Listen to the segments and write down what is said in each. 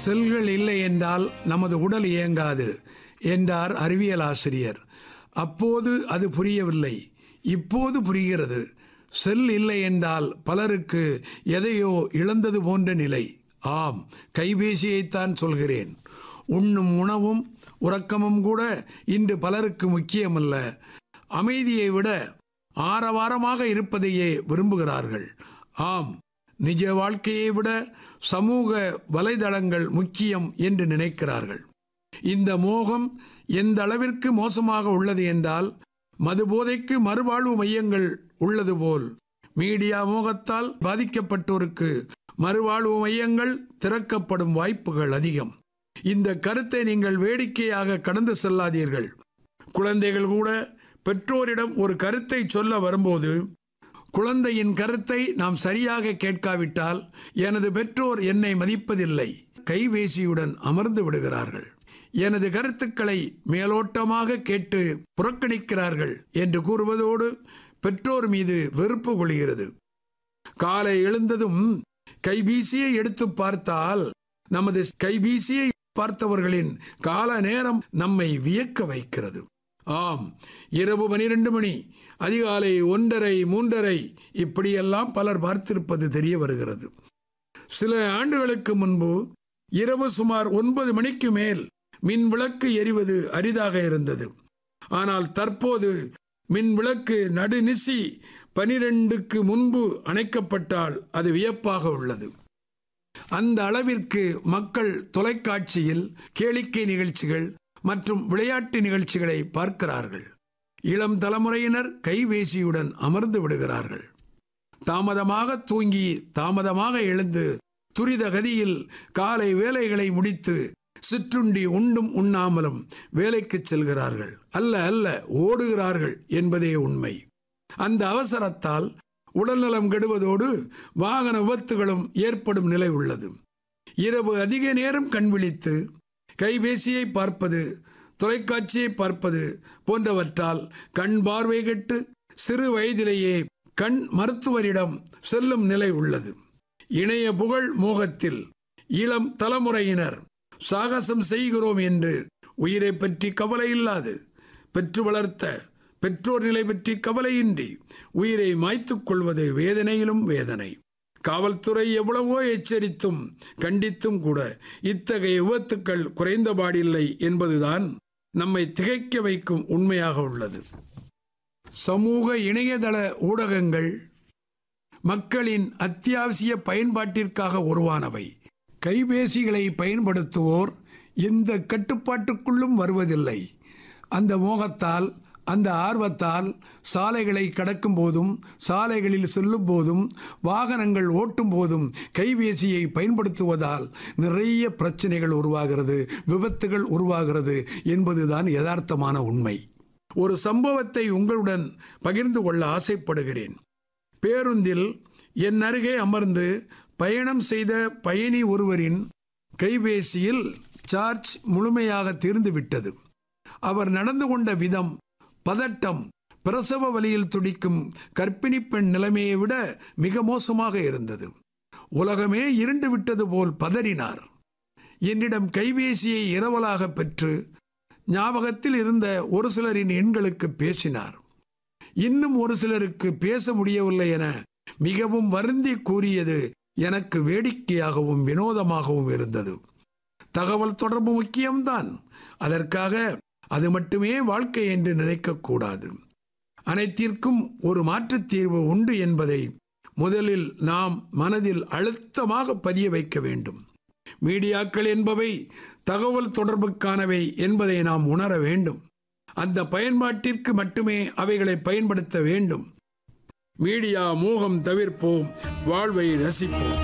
செல்கள் இல்லை என்றால் நமது உடல் இயங்காது என்றார் அறிவியல் ஆசிரியர். அப்போது அது புரியவில்லை. இப்போது புரிகிறது. செல் இல்லை என்றால் பலருக்கு எதையோ இழந்தது போன்ற நிலை. ஆம், கைபேசியைத்தான் சொல்கிறேன். உண்ணும் உணவும் உறக்கமும் கூட இன்று பலருக்கு முக்கியமல்ல. அமைதியை விட ஆரவாரமாக இருப்பதையே விரும்புகிறார்கள். ஆம், நிஜ வாழ்க்கையை விட சமூக வலைதளங்கள் முக்கியம் என்று நினைக்கிறார்கள். இந்த மோகம் எந்த அளவிற்கு மோசமாக உள்ளது என்றால், மதுபோதைக்கு மறுவாழ்வு மையங்கள் உள்ளது போல் மீடியா மோகத்தால் பாதிக்கப்பட்டோருக்கு மறுவாழ்வு மையங்கள் திறக்கப்படும் வாய்ப்புகள் அதிகம். இந்த கருத்தை நீங்கள் வேடிக்கையாக கடந்து செல்லாதீர்கள். குழந்தைகள் கூட பெற்றோரிடம் ஒரு கருத்தை சொல்ல வரும்போது, குழந்தையின் கருத்தை நாம் சரியாக கேட்காவிட்டால் எனது பெற்றோர் என்னை மதிப்பதில்லை, கைபேசியுடன் அமர்ந்து விடுகிறார்கள், எனது கருத்துக்களை மேலோட்டமாக கேட்டு புறக்கணிக்கிறார்கள் என்று கூறுவதோடு பெற்றோர் மீது வெறுப்பு கொள்கிறது. காலை எழுந்ததும் கைபேசியை எடுத்து பார்த்தால் நமது கைபேசியை பார்த்தவர்களின் கால நேரம் நம்மை வியக்க வைக்கிறது. ஆம், இரவு 12 மணி, அதிகாலை 1:30, 3:30 இப்படியெல்லாம் பலர் பார்த்திருப்பது தெரிய வருகிறது. சில ஆண்டுகளுக்கு முன்பு இரவு சுமார் 9 மணிக்கு மேல் மின் விளக்கு எரிவது அரிதாக இருந்தது. ஆனால் தற்போது மின் விளக்கு நடுநிசி 12க்கு முன்பு அணைக்கப்பட்டால் அது வியப்பாக உள்ளது. அந்த அளவிற்கு மக்கள் தொலைக்காட்சியில் கேளிக்கை நிகழ்ச்சிகள் மற்றும் விளையாட்டு நிகழ்ச்சிகளை பார்க்கிறார்கள். இளம் தலைமுறையினர் கைபேசியுடன் அமர்ந்து விடுகிறார்கள். தாமதமாக தூங்கி தாமதமாக எழுந்து துரித கதியில் காலை வேலைகளை முடித்து சிற்றுண்டி உண்டும் உண்ணாமலும் வேலைக்கு செல்கிறார்கள். அல்ல ஓடுகிறார்கள் என்பதே உண்மை. அந்த அவசரத்தால் உடல்நலம் கெடுவதோடு வாகன விபத்துகளும் ஏற்படும் நிலை உள்ளது. இரவு அதிக நேரம் கண் விழித்து கைபேசியை பார்ப்பது, தொலைக்காட்சியை பார்ப்பது போன்றவற்றால் கண் பார்வை கெட்டு சிறு வயதிலேயே கண் மருத்துவரிடம் செல்லும் நிலை உள்ளது. இணைய புகழ் மோகத்தில் இளம் தலைமுறையினர் சாகசம் செய்கிறோம் என்று உயிரை பற்றி கவலை இல்லாது, பெற்று வளர்த்த பெற்றோர் நிலை பற்றி கவலையின்றி உயிரை மாய்த்துக் கொள்வது வேதனையிலும் வேதனை. காவல்துறை எவ்வளவோ எச்சரித்தும் கண்டித்தும் கூட இத்தகைய விபத்துக்கள் குறைந்தபாடில்லை என்பதுதான் நம்மை திகைக்க வைக்கும் உண்மையாக உள்ளது. சமூக இணையதள ஊடகங்கள் மக்களின் அத்தியாவசிய பயன்பாட்டிற்காக உருவானவை. கைபேசிகளை பயன்படுத்துவோர் எந்த கட்டுப்பாட்டுக்குள்ளும் வருவதில்லை. அந்த மோகத்தால், அந்த ஆர்வத்தால் சாலைகளை கடக்கும் போதும், சாலைகளில் செல்லும் போதும், வாகனங்கள் ஓட்டும் போதும் கைபேசியை பயன்படுத்துவதால் நிறைய பிரச்சனைகள் உருவாகிறது, விபத்துகள் உருவாகிறது என்பதுதான் யதார்த்தமான உண்மை. ஒரு சம்பவத்தை உங்களுடன் பகிர்ந்து கொள்ள ஆசைப்படுகிறேன். பேருந்தில் என் அருகே அமர்ந்து பயணம் செய்த பயணி ஒருவரின் கைபேசியில் சார்ஜ் முழுமையாக தீர்ந்துவிட்டது. அவர் நடந்து கொண்ட விதம், பதட்டம், பிரசவ வலியில் துடிக்கும் கர்ப்பிணி பெண் நிலைமையை விட மிக மோசமாக இருந்தது. உலகமே இருண்டு விட்டது போல் பதறினார். என்னிடம் கைபேசியை இரவலாக பெற்று ஞாபகத்தில் இருந்த ஒரு சிலரின் எண்களுக்கு பேசினார். இன்னும் ஒரு சிலருக்கு பேச முடியவில்லை என மிகவும் வருந்தி கூறியது எனக்கு வேடிக்கையாகவும் வினோதமாகவும் இருந்தது. தகவல் தொடர்பு முக்கியம்தான். அதற்காக அது மட்டுமே வாழ்க்கை என்று நினைக்கக்கூடாது. அனைத்திற்கும் ஒரு மாற்றுத் தீர்வு உண்டு என்பதை முதலில் நாம் மனதில் அழுத்தமாக பதிய வைக்க வேண்டும். மீடியாக்கள் என்பவை தகவல் தொடர்புக்கானவை என்பதை நாம் உணர வேண்டும். அந்த பயன்பாட்டிற்கு மட்டுமே அவைகளை பயன்படுத்த வேண்டும். மீடியா மோகம் தவிர்ப்போம், வாழ்வை ரசிப்போம்.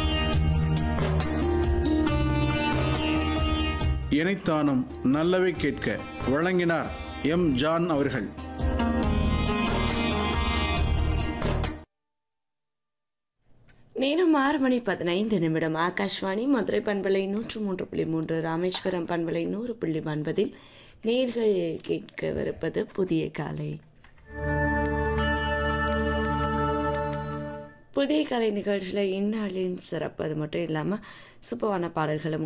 இணைத்தானும் நல்லவை கேட்க வழங்கினார் எம். ஜான் அவர்கள். நேரம் 6:15. ஆகாஷ்வாணி மதுரை பண்பலை 103.3, ராமேஸ்வரம் பண்பலை 100.9 நேர்கள் கேட்கவிருப்பது புதிய காலை. புதிய கலை நிகழ்ச்சியில் இந்நாளின் சிறப்பு. அது மட்டும் இல்லாமல் சூப்பரான பாடல்களும்